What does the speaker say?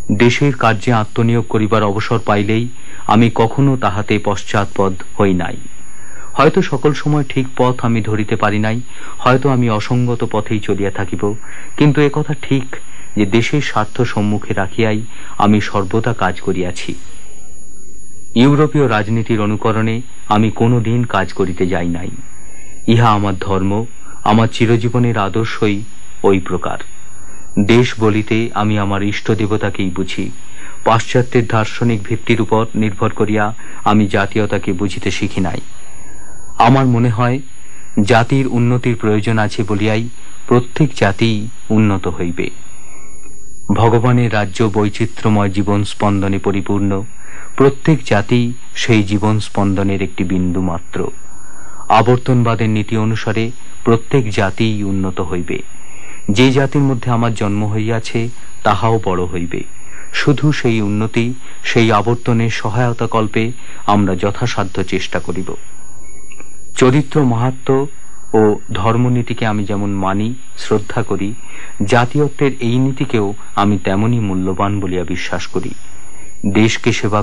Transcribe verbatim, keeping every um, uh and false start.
দেশের কার্যে আত্মনিয়োগ করিবার অবসর পাইলেই আমি কখনো তাহাতে পশ্চাৎপদ হই নাই। হয়তো সকল সময় ঠিক পথ আমি ধরিতে পারি নাই, হয়তো আমি অসঙ্গত পথেই চলিয়া থাকিব, কিন্তু একথা ঠিক যে দেশের স্বার্থ সম্মুখে রাখিয়াই আমি সর্বদা কাজ করিয়াছি। ইউরোপীয় রাজনীতির অনুকরণে আমি কোনো দিন কাজ করিতে যাই নাই। ইহা আমার ধর্ম, আমার চিরজীবনের আদর্শই ওই প্রকার। দেশ বলিতে আমি আমার ইষ্ট দেবতাকেই বুঝি। পাশ্চাত্যের দার্শনিক ভিত্তির উপর নির্ভর করিয়া আমি জাতীয়তাকে বুঝিতে শিখি নাই। আমার মনে হয় জাতির উন্নতির প্রয়োজন আছে বলিয়াই প্রত্যেক জাতিই উন্নত হইবে। ভগবানের রাজ্য বৈচিত্র্যময় জীবন স্পন্দনে পরিপূর্ণ। প্রত্যেক জাতি সেই জীবন স্পন্দনের একটি বিন্দু মাত্র। আবর্তনবাদের নীতি অনুসারে প্রত্যেক জাতিই উন্নত হইবে। যে জাতির মধ্যে আমার জন্ম হইয়াছে তাহাও বড় হইবে। শুধু সেই উন্নতি, সেই আবর্তনের সহায়তা কল্পে আমরা যথাসাধ্য চেষ্টা করিব। চরিত্র মাহাত্ম্য ও ধর্মনীতিকে আমি যেমন মানি, শ্রদ্ধা করি, জাতীয়ত্বের এই নীতিকেও আমি তেমনি মূল্যবান বলিয়া বিশ্বাস করি। দেশকে সেবা